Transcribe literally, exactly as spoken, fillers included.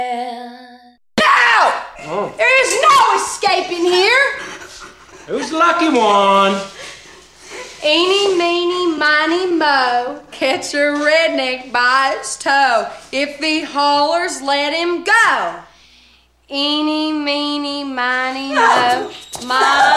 No! Oh. There is no escaping here. Who's the lucky one? Eeny, meeny, miny, mo. Catch a redneck by its toe. If he hollers, let him go. Eeny, meeny, miny, mo. My